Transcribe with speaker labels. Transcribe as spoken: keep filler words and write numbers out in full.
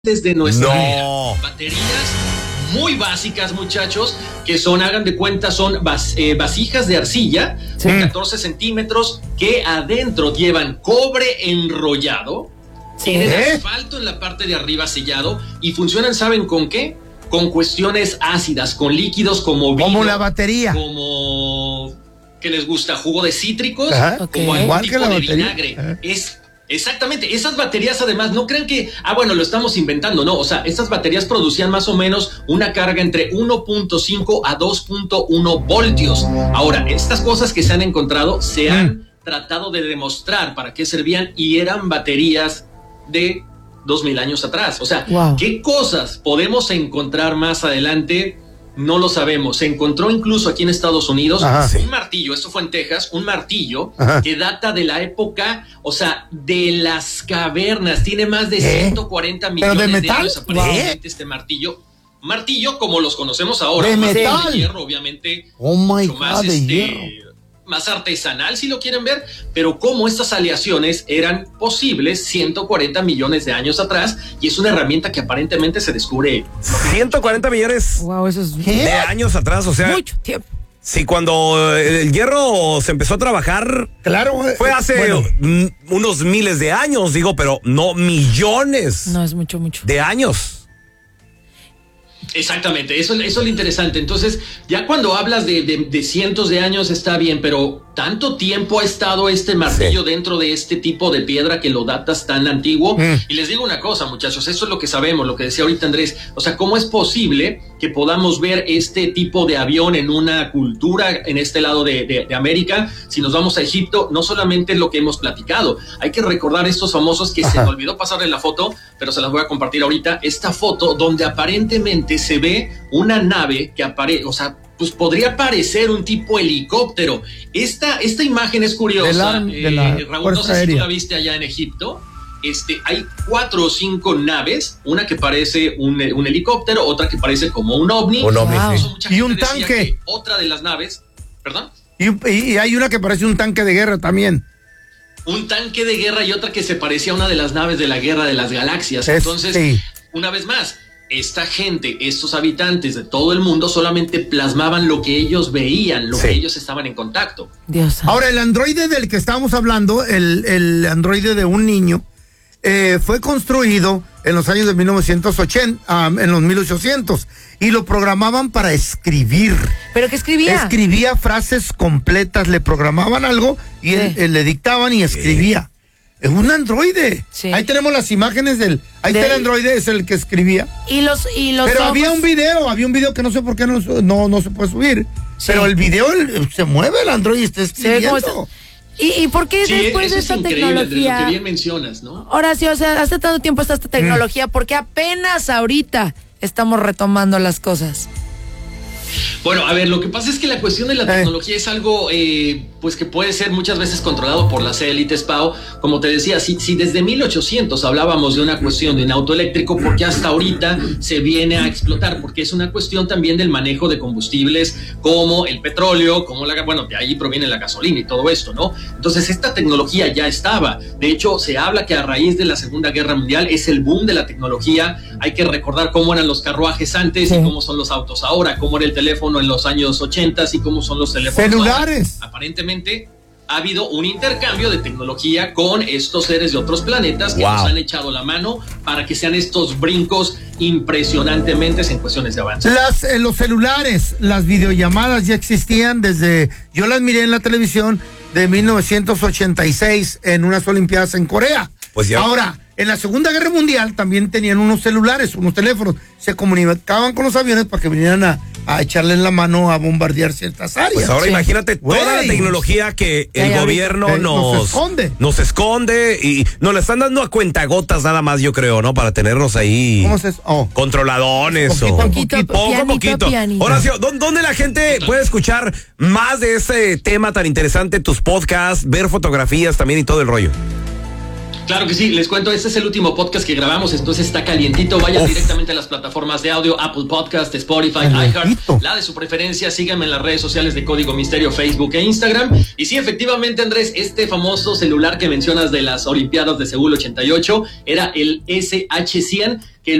Speaker 1: de nuestra
Speaker 2: no.
Speaker 1: era. Baterías muy básicas, muchachos, que son, hagan de cuenta, son vas, eh, vasijas de arcilla, sí, de catorce centímetros, que adentro llevan cobre enrollado, sí, tienen ¿Eh? asfalto en la parte de arriba sellado, y funcionan, ¿saben con qué? Con cuestiones ácidas, con líquidos como vino,
Speaker 3: como la batería,
Speaker 1: como que les gusta jugo de cítricos,
Speaker 3: ajá,
Speaker 1: como
Speaker 3: okay,
Speaker 1: algún
Speaker 3: igual
Speaker 1: tipo
Speaker 3: que la
Speaker 1: de
Speaker 3: batería.
Speaker 1: vinagre. Ajá. Es exactamente, esas baterías además, no crean que, ah bueno, lo estamos inventando, no, o sea, estas baterías producían más o menos una carga entre uno punto cinco a dos punto uno voltios. Ahora, estas cosas que se han encontrado se han mm. tratado de demostrar para qué servían y eran baterías de dos mil años atrás. O sea, wow. ¿qué cosas podemos encontrar más adelante? No lo sabemos. Se encontró incluso aquí en Estados Unidos Ajá, un sí. martillo, esto fue en Texas, un martillo Ajá. que data de la época, o sea, de las cavernas. Tiene más de ¿Eh? ciento cuarenta millones
Speaker 3: de,
Speaker 1: de años aparentemente wow. este martillo. Martillo como los conocemos ahora.
Speaker 3: De
Speaker 1: más
Speaker 3: metal.
Speaker 1: De hierro, obviamente.
Speaker 3: Oh my
Speaker 1: God, más,
Speaker 3: de
Speaker 1: este,
Speaker 3: hierro.
Speaker 1: más artesanal, si lo quieren ver, pero cómo estas aleaciones eran posibles ciento cuarenta millones de años atrás, y es una herramienta que aparentemente se descubre.
Speaker 2: ciento cuarenta millones
Speaker 4: wow, eso es...
Speaker 2: de años atrás, o sea...
Speaker 4: Mucho tiempo.
Speaker 2: Sí, cuando el hierro se empezó a trabajar,
Speaker 3: claro,
Speaker 2: fue hace bueno. m- unos miles de años, digo, pero no millones.
Speaker 4: No, es mucho, mucho.
Speaker 2: De años.
Speaker 1: Exactamente, eso, eso es lo interesante. Entonces, ya cuando hablas de, de, de cientos de años está bien, pero tanto tiempo ha estado este martillo sí. dentro de este tipo de piedra que lo datas tan antiguo. Mm. Y les digo una cosa, muchachos, eso es lo que sabemos, lo que decía ahorita Andrés. O sea, ¿cómo es posible que podamos ver este tipo de avión en una cultura en este lado de, de, de América? Si nos vamos a Egipto, no solamente es lo que hemos platicado, hay que recordar estos famosos que Ajá. se me olvidó pasarle la foto, pero se las voy a compartir ahorita. Esta foto donde aparentemente se ve una nave que aparece, o sea, pues podría parecer un tipo helicóptero. Esta, esta imagen es curiosa.
Speaker 3: De la, de la
Speaker 1: eh, Raúl, no sé aérea. Si tú la viste allá en Egipto. Este, hay cuatro o cinco naves, una que parece un, un helicóptero, otra que parece como un ovni.
Speaker 2: Un ovni
Speaker 1: wow.
Speaker 2: sí.
Speaker 3: Y un tanque.
Speaker 1: Otra de las naves, ¿perdón?
Speaker 3: Y, y, y hay una que parece un tanque de guerra también.
Speaker 1: Un tanque de guerra y otra que se parecía a una de las naves de la Guerra de las Galaxias. Es, Entonces, sí. una vez más, esta gente, estos habitantes de todo el mundo solamente plasmaban lo que ellos veían, lo sí. que ellos estaban en contacto.
Speaker 4: Dios.
Speaker 3: Ahora, el androide del que estábamos hablando, el, el androide de un niño, eh, fue construido en los años de mil novecientos ochenta, um, en los mil ochocientos, y lo programaban para escribir.
Speaker 4: ¿Pero qué escribía?
Speaker 3: Escribía frases completas, le programaban algo y sí. él, él le dictaban y escribía. Es un androide. Sí. Ahí tenemos las imágenes del... Ahí de... está el androide, es el que escribía.
Speaker 4: Y los, y los
Speaker 3: Pero
Speaker 4: ojos...
Speaker 3: había un video, había un video que no sé por qué no, no, no se puede subir. Sí. Pero el video el, se mueve el androide y está escribiendo. Está...
Speaker 4: ¿Y, ¿Y por qué
Speaker 1: sí,
Speaker 4: después de esta
Speaker 1: es
Speaker 4: tecnología?
Speaker 1: Lo que bien mencionas, ¿no?
Speaker 4: Horacio, o sea, hace tanto tiempo está esta tecnología, mm. ¿por qué apenas ahorita estamos retomando las cosas?
Speaker 1: Bueno, a ver, lo que pasa es que la cuestión de la tecnología eh. es algo, eh, pues que puede ser muchas veces controlado por las élites, Pau. Como te decía, si, si desde mil ochocientos hablábamos de una cuestión de un auto eléctrico, ¿por qué hasta ahorita se viene a explotar? Porque es una cuestión también del manejo de combustibles como el petróleo, como la, bueno, de ahí proviene la gasolina y todo esto, ¿no? Entonces, esta tecnología ya estaba. De hecho, se habla que a raíz de la Segunda Guerra Mundial es el boom de la tecnología. Hay que recordar cómo eran los carruajes antes sí. y cómo son los autos ahora, cómo era el teléfono en los años ochenta y cómo son los teléfonos
Speaker 3: celulares.
Speaker 1: Ahora. Aparentemente ha habido un intercambio de tecnología con estos seres de otros planetas que wow. nos han echado la mano para que sean estos brincos impresionantemente en cuestiones de avance.
Speaker 3: Las, eh, los celulares, las videollamadas ya existían desde, yo las miré en la televisión de mil novecientos ochenta y seis en unas Olimpiadas en Corea.
Speaker 2: Pues ya.
Speaker 3: Ahora, en la Segunda Guerra Mundial también tenían unos celulares, unos teléfonos, se comunicaban con los aviones para que vinieran a, a echarle en la mano a bombardear ciertas áreas.
Speaker 2: Pues ahora
Speaker 3: sí.
Speaker 2: imagínate toda Wey. la tecnología que el ya, ya, gobierno ya, nos,
Speaker 3: nos esconde.
Speaker 2: Nos esconde y nos la están dando a cuentagotas nada más, yo creo, ¿no? Para tenernos ahí
Speaker 3: ¿Cómo se, oh.
Speaker 2: controladones.
Speaker 4: Poquito,
Speaker 2: o
Speaker 4: poquito,
Speaker 2: poco,
Speaker 4: pianito,
Speaker 2: poquito.
Speaker 4: Pianito.
Speaker 2: Horacio, ¿dónde la gente puede escuchar más de ese tema tan interesante, tus podcasts, ver fotografías también y todo el rollo?
Speaker 1: Claro que sí, les cuento, este es el último podcast que grabamos, entonces está calientito, vayan
Speaker 2: Uf.
Speaker 1: directamente a las plataformas de audio, Apple Podcast, Spotify, iHeart, la de su preferencia, síganme en las redes sociales de Código Misterio, Facebook e Instagram. Y sí, efectivamente, Andrés, este famoso celular que mencionas de las Olimpiadas de Seúl ochenta y ocho era el S H cien, que